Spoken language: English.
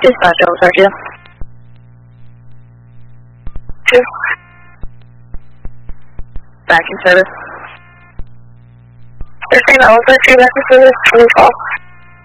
Dispatch, I will start you. 2. Back in service. 13, I will start you back in service. Please call.